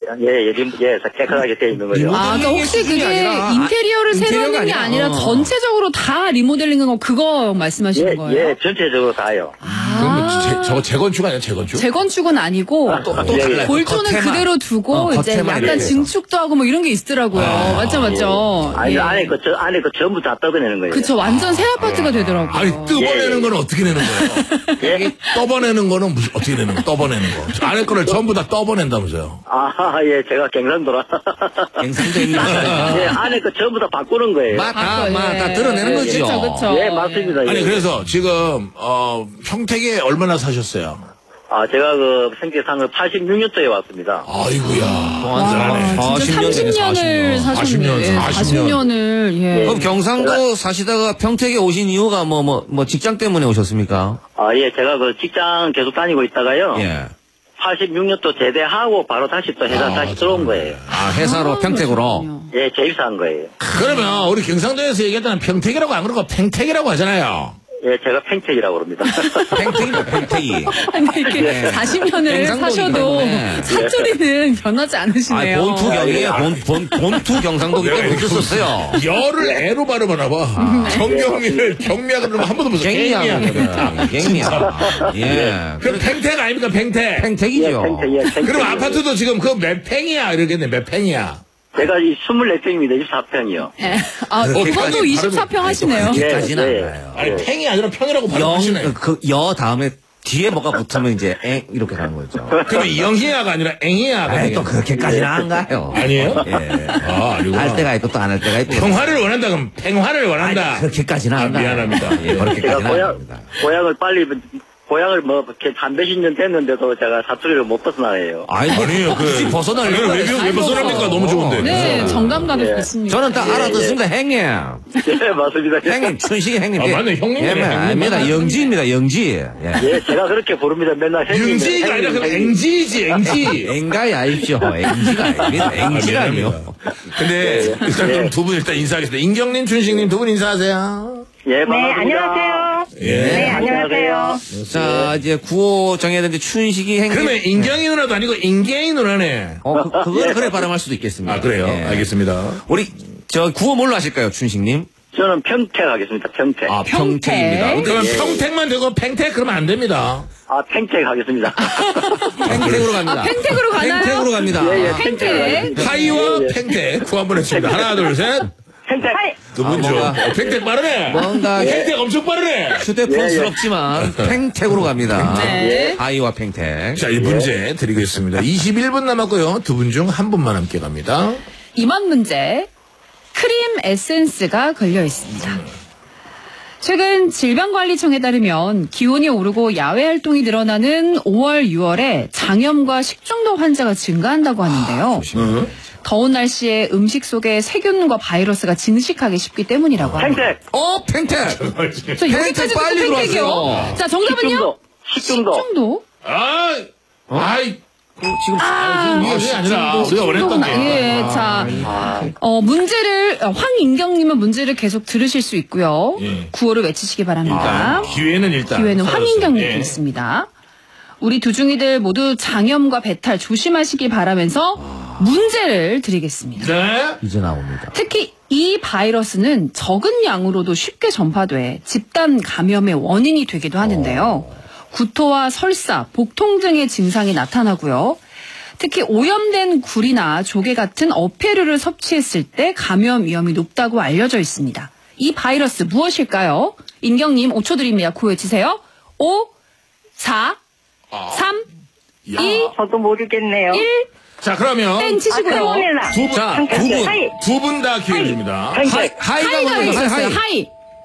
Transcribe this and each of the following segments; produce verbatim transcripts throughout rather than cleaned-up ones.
예, 예, 림, 예, 깨끗하게 되어 있는 거죠. 아, 그러니까 혹시 그게 아니라, 인테리어를 아, 새로 인테리어가 하는 게 아니라, 아니라 어. 전체적으로 다 리모델링한 거 그거 말씀하시는 예, 거예요? 예, 전체적으로 다요. 그러면 아. 제, 저거 재건축 아니야, 재건축? 재건축은 아니고 또, 또 예, 예. 달라요. 볼조는 겉에만. 그대로 두고 어, 이제 겉에만 약간 이렇게 해서. 증축도 하고 뭐 이런 게 있더라고요. 맞죠, 맞죠. 아니, 예. 안에 그, 저, 안에 그 전부 다 떠내는 거예요. 그쵸, 완전 새 아파트가 되더라고요. 아니, 떠버내는 예, 예. 거는 어떻게 내는 거예요? 예? 떠버내는 거는 무슨, 어떻게 내는 거예요? 떠버내는 거. 저 안에 거를 전부 다 떠버낸다면서요. 아, 예, 제가 경상도라. 갱상도 있는 예, 안에 그 전부 다 바꾸는 거예요. 맞다, 예. 맞다. 드러내는 거죠. 그쵸, 그쵸. 예, 맞습니다. 아니, 예. 그래서 지금, 어, 평택에 얼마나 사셨어요? 아, 제가 그 생계상을 팔십육 년도에 왔습니다. 아이고야. 와, 아, 진짜 사십 년 삼십 년을 사십 사셨네. 년, 예, 사십 사십 년을, 예. 그럼 경상도 사시다가 평택에 오신 이유가 뭐, 뭐, 뭐 직장 때문에 오셨습니까? 아, 예, 제가 그 직장 계속 다니고 있다가요. 예. 팔십육 년도 제대하고 바로 다시 또 회사 아, 다시 들어온 거예요. 아, 회사로 아, 평택으로. 그러시군요. 예, 재입사한 거예요. 그러면 우리 경상도에서 얘기했다는 평택이라고 안 그러고 팽택이라고 하잖아요. 예, 제가 팽택이라고 그럽니다. 팽택이다, 팽택이. 아니, 이렇게 사십 년을 경상도이기 사셔도 때문에. 사투리는 변하지 아, 않으시네요. 본투경이에요. 본, 본, 본투 경상도기 때문에 웃었어요. 열을 애로 발음하나 봐. 정경이를 경미하게 그러면 한 번도 못 써. 갱미야. 갱미야. 갱미야. 예. 그럼 팽택 아닙니까, 팽택? 팽택이죠. 예, 팽택, 예, 팽택. 그럼 아파트도 지금 그 몇 평이야? 이러겠네, 몇 평이야? 제가 이 이십사 평입니다. 이십사 평이요. 예. 아, 그렇게까지 오빠도 이십사 평 하시네요. 그렇게까지는 예, 예. 않아요. 아니, 평이 아니라 평이라고 발음하시네. 영, 그, 여 다음에 뒤에 뭐가 붙으면 이제 앵, 이렇게 가는 거죠. 그러면 영희야가 아니라 앵희야가 아이, 또 되겠네. 그렇게까지는 안 가요. 아니에요? 예. 아, 아니구나. 할 때가 있고 또 안 할 때가 있고. 평화를 원한다, 그럼 팽화를 원한다. 아이, 그렇게까지는 아, 안 가요. 미안합니다. 예, 제가 그렇게까지는 안 고향, 갑니다. 고향을 빨리, 고향을 뭐, 이렇게 한 몇십 년 됐는데도 제가 사투리를 못 벗어나요. 아니, 아니에요, 그. 굳이 벗어나려고. 왜, 왜, 왜 벗어납니까? 너무 좋은데. 네, 정감가도 예. 좋습니다. 저는 딱 예, 알아듣습니다, 행님. 예, 맞습니다. 행님, 춘식이 행님. 아, 맞네, 형님이네, 예, 형님. 아닙니다. 영지입니다, 영지. 예. 예, 제가 그렇게 부릅니다. 맨날 형님. 영지가 아니라 그럼 앵지지, 앵지. 앵가이 아십시오. 앵지가 아닙니다. 앵지라니요. 근데 일단 예. 그럼 두 분 일단 인사하겠습니다. 인경님, 춘식님 두 분 인사하세요. 예, 반갑습니다. 네, 안녕하세요. 예. 네, 안녕하세요. 자, 이제 구호 정해야 되는데 춘식이 행님. 그러면 인경이 누나도 아니고 인계이 누나네. 어, 그, 그거를 그래 발음할 수도 있겠습니다. 아, 그래요? 예. 알겠습니다. 우리, 저, 구호 뭘로 하실까요, 춘식님? 저는 평택 하겠습니다. 평택. 아, 아, 평택입니다. 그러면 평택만 되고 팽택 그러면 안 됩니다. 팽택 하겠습니다. 팽택으로 갑니다. 아, 팽택으로 가나요? 팽택으로 갑니다. 예, 예, 팽택. 팽택. 하이와 예, 예. 팽택 구호 한번 했습니다. 하나, 둘, 셋. 평택. 두 분 아, 중. 뭔가- 어, 팽택 빠르네. 뭔가 팽택 엄청 빠르네. 휴대폰스럽지만 팽택으로 갑니다. 네. 하이와 팽택. 자, 이 문제 드리겠습니다. 이십일 분 남았고요. 두 분 중 한 분만 함께 갑니다. 이번 문제, 크림 에센스가 걸려 있습니다. 최근 질병관리청에 따르면 기온이 오르고 야외 활동이 늘어나는 오월, 유월에 장염과 식중독 환자가 증가한다고 하는데요. 응? 더운 날씨에 음식 속에 세균과 바이러스가 증식하기 쉽기 때문이라고 합니다. 평택. 어, 팽택! 저 여기까지 빨리 듣고 팽택이요. 들어왔어요. 자, 정답은요? 식중독. 식중독. 식중독. 아, 아이. 지금, 아, 이게 그게 아니라 우리가 원했던 게. 예, 자, 어, 문제를, 어, 황인경님은 문제를 계속 들으실 수 있고요. 예. 구호를 외치시기 바랍니다. 일단 기회는 일단. 기회는 살았어요. 황인경님 예. 있습니다. 우리 두중이들 모두 장염과 배탈 조심하시기 바라면서 문제를 드리겠습니다. 네. 이제 나옵니다. 특히 이 바이러스는 적은 양으로도 쉽게 전파돼 집단 감염의 원인이 되기도 하는데요. 구토와 설사, 복통 등의 증상이 나타나고요. 특히 오염된 굴이나 조개 같은 어패류를 섭취했을 때 감염 위험이 높다고 알려져 있습니다. 이 바이러스 무엇일까요? 인경님 오 초 드립니다. 구호 외치세요. 오, 사, 삼, 야. 이, 저도 모르겠네요. 일, 자, 그러면 땡 아, 치시고요. 살모넬라. 두 분, 자, 평택. 두 분. 하이. 두 분 다 기회 줍니다. 하이, 평택. 하이가 하이가 먼저 가요, 있었어요. 하이. 하이.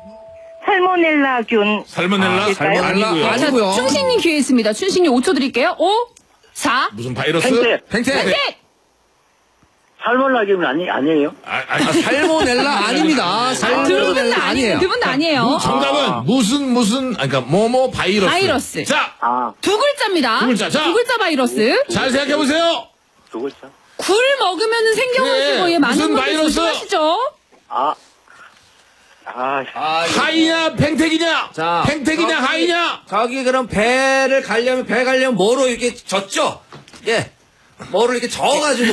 살모넬라균. 살모넬라? 아, 살모넬라 아니고요. 아니- 자, 아니고요. 춘식님 기회 있습니다. 춘식님 오 초 드릴게요. 오, 사, 무슨 바이러스? 팽택. 팽택! 팽택! 살몰라기면 아니, 아니에요? 아, 아, 아, 살모넬라 아닙니다. 두 분 살모넬라 다 아니에요. 아니에요. 두 분 다 아니에요. 정답은 무슨 무슨 아니, 그러니까 뭐뭐 바이러스. 바이러스. 자, 아, 두 글자입니다. 두 글자. 자. 두 글자 바이러스. 잘 생각해 보세요. 두 글자. 굴 먹으면 생겨가지고 그래. 예, 많은 무슨 분들 바이러스? 조심하시죠. 아, 아, 아, 이거- 하이냐 팽택이냐? 자, 팽택이냐 저기- 하이냐? 저기 그럼 배를 가려면 배 가려면 뭐로 이렇게 젓죠? 예. 뭐를 이렇게 저어가지고